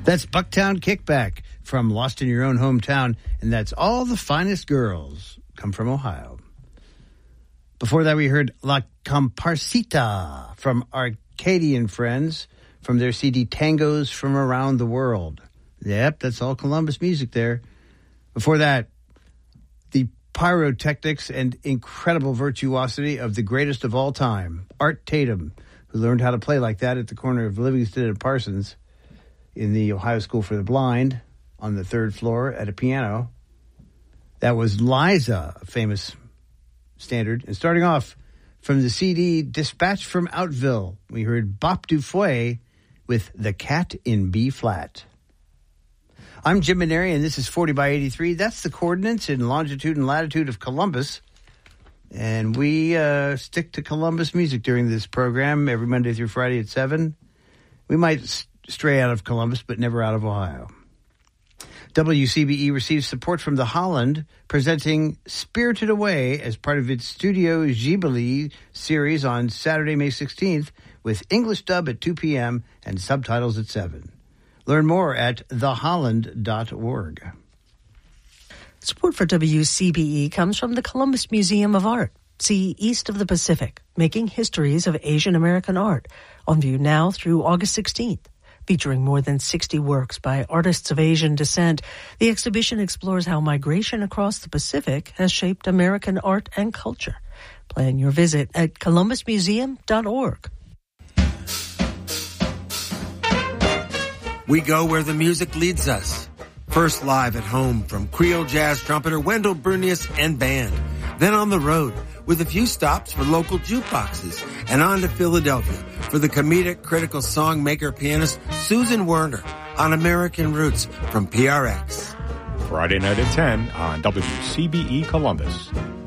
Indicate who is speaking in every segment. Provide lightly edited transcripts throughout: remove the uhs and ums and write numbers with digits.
Speaker 1: That's Bucktown Kickback from Lost in Your Own Hometown, and that's All the Finest Girls Come from Ohio. Before that, we heard La Comparsita from Arcadian Friends from their CD Tangos from Around the World. Yep, that's all Columbus music there. Before that, the pyrotechnics and incredible virtuosity of the greatest of all time, Art Tatum, who learned how to play like that at the corner of Livingston and Parsons in the Ohio School for the Blind on the third floor at a piano. That was Liza, a famous standard. And starting off from the CD Dispatch from Outville, we heard Bop Dufoy with The Cat in B-flat. I'm Jim Maneri, and this is 40 by 83. That's the coordinates in longitude and latitude of Columbus. And we stick to Columbus music during this program every Monday through Friday at 7. We might stray out of Columbus, but never out of Ohio. WCBE receives support from The Holland, presenting Spirited Away as part of its Studio Ghibli series on Saturday, May 16th, with English dub at 2 p.m. and subtitles at 7. Learn more at theholland.org.
Speaker 2: Support for WCBE comes from the Columbus Museum of Art. See East of the Pacific, Making Histories of Asian American Art, on view now through August 16th. Featuring more than 60 works by artists of Asian descent, the exhibition explores how migration across the Pacific has shaped American art and culture. Plan your visit at columbusmuseum.org.
Speaker 3: We go where the music leads us. First live at home from Creole jazz trumpeter Wendell Brunius and band. Then on the road with a few stops for local jukeboxes, and on to Philadelphia for the comedic critical song maker pianist Susan Werner on American Roots from PRX.
Speaker 4: Friday night at 10 on WCBE Columbus.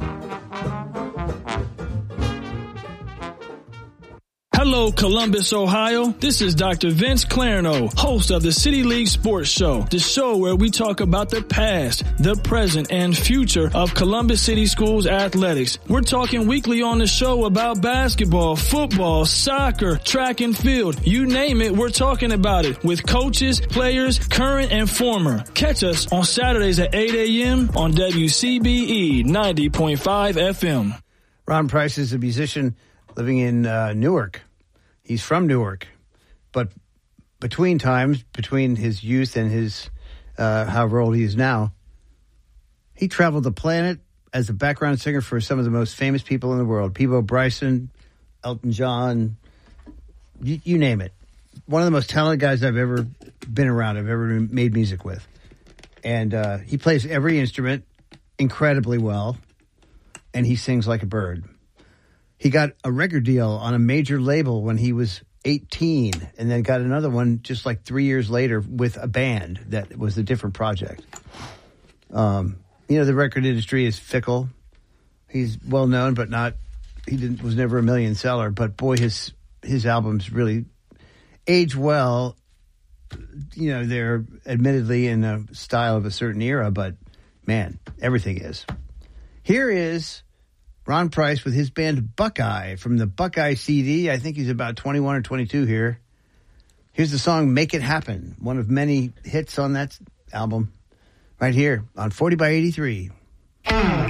Speaker 5: Hello, Columbus, Ohio. This is Dr. Vince Clarno, host of the City League Sports Show, the show where we talk about the past, the present, and future of Columbus City Schools athletics. We're talking weekly on the show about basketball, football, soccer, track and field. You name it, we're talking about it with coaches, players, current and former. Catch us on Saturdays at 8 a.m. on WCBE 90.5 FM.
Speaker 1: Ron Price is a musician living in Newark. He's from Newark, but between his youth and his however old he is now, he traveled the planet as a background singer for some of the most famous people in the world. Peabo Bryson, Elton John, you name it. One of the most talented guys I've ever been around, I've ever made music with. And he plays every instrument incredibly well, and he sings like a bird. He got a record deal on a major label when he was 18, and then got another one just like 3 years later with a band that was a different project. The record industry is fickle. He's well known, but was never a million seller. But boy, his albums really age well. They're admittedly in a style of a certain era, but man, everything is. Here is Ron Price with his band Buckeye from the Buckeye CD. I think he's about 21 or 22 here. Here's the song Make It Happen, one of many hits on that album, right here on 40 by 83.